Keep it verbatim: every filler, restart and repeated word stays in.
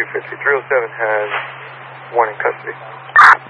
fifty, three oh seven has one in custody.